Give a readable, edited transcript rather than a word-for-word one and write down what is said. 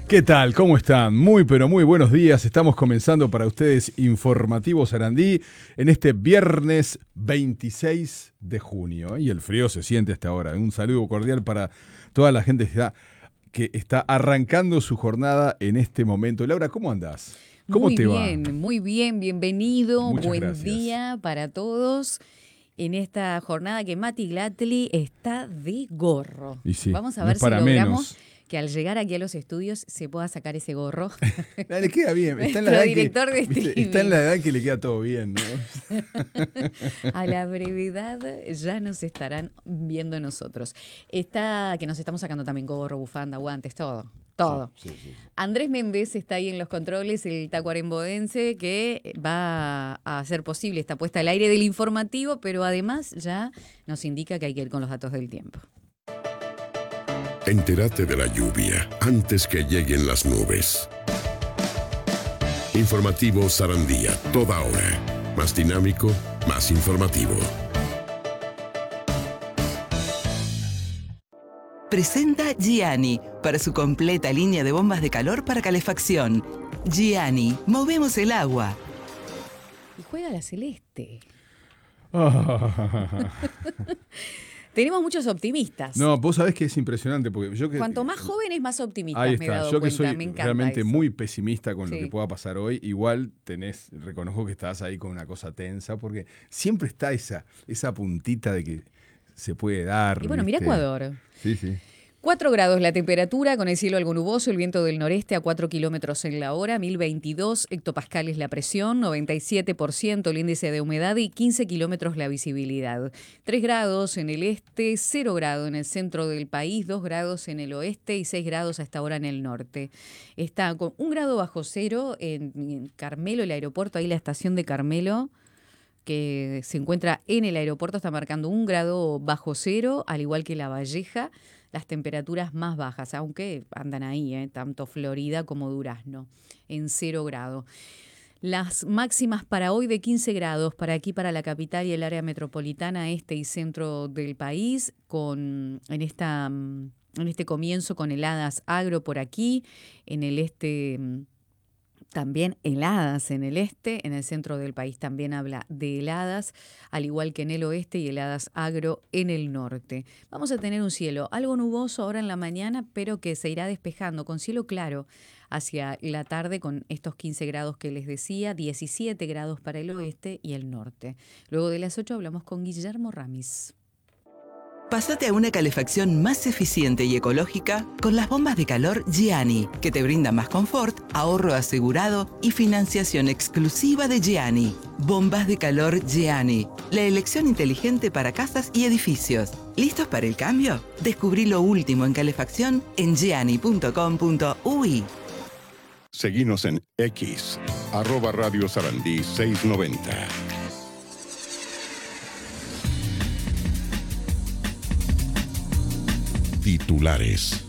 ¿Qué tal? ¿Cómo están? Muy, pero muy buenos días. Estamos comenzando para ustedes Informativo Sarandí en este viernes 26 de junio. Y el frío se siente hasta ahora. Un saludo cordial para toda la gente que está arrancando su jornada en este momento. Laura, ¿cómo andás? ¿Cómo te va? Muy bien, bienvenido. Muchas Buen gracias. día para todos en esta jornada que Mati Glatli está de gorro. Y sí, Vamos a no ver es si para logramos menos. que al llegar aquí a los estudios se pueda sacar ese gorro. Le queda bien. Está en la Nuestro edad director de está en la streaming. edad que le queda todo bien, ¿no? A la brevedad ya nos estarán viendo nosotros. Que nos estamos sacando también gorro, bufanda, guantes, todo. Todo. Sí. Andrés Méndez está ahí en los controles, el tacuarembódense, que va a hacer posible esta puesta al aire del informativo, pero además ya nos indica que hay que ir con los datos del tiempo. Entérate de la lluvia antes que lleguen las nubes. Informativo Sarandía, toda hora. Más dinámico, más informativo. Presenta Gianni para su completa línea de bombas de calor para calefacción. Gianni, movemos el agua. Y juega la Celeste. Ah. Tenemos muchos optimistas. No, vos sabés que es impresionante porque Cuanto más jóvenes, más optimistas. Ahí Me he está. dado Yo que cuenta, soy me encanta realmente eso. muy pesimista con lo Sí. que pueda pasar hoy, igual reconozco que estás ahí con una cosa tensa, porque siempre está esa puntita de que se puede dar. Y bueno, mira ¿viste? Ecuador. Sí. 4 grados la temperatura, con el cielo algo nuboso, el viento del noreste a 4 kilómetros en la hora, 1022 hectopascales la presión, 97% el índice de humedad y 15 kilómetros la visibilidad. 3 grados en el este, 0 grado en el centro del país, 2 grados en el oeste y 6 grados hasta ahora en el norte. Está con 1 grado bajo cero en Carmelo, el aeropuerto, ahí la estación de Carmelo, que se encuentra en el aeropuerto, está marcando 1 grado bajo cero, al igual que La Valleja. Las temperaturas más bajas, aunque andan ahí, tanto Florida como Durazno, en 0 grado. Las máximas para hoy de 15 grados, para aquí, para la capital y el área metropolitana, este y centro del país, en este comienzo con heladas agro por aquí, en el este también heladas en el este, en el centro del país también habla de heladas, al igual que en el oeste y heladas agro en el norte. Vamos a tener un cielo algo nuboso ahora en la mañana, pero que se irá despejando con cielo claro hacia la tarde con estos 15 grados que les decía, 17 grados para el oeste y el norte. Luego de las 8 hablamos con Guillermo Ramis. Pásate a una calefacción más eficiente y ecológica con las bombas de calor Gianni, que te brindan más confort, ahorro asegurado y financiación exclusiva de Gianni. Bombas de calor Gianni, la elección inteligente para casas y edificios. ¿Listos para el cambio? Descubrí lo último en calefacción en gianni.com.uy. Seguinos en X, @Radio Sarandí 690. Titulares.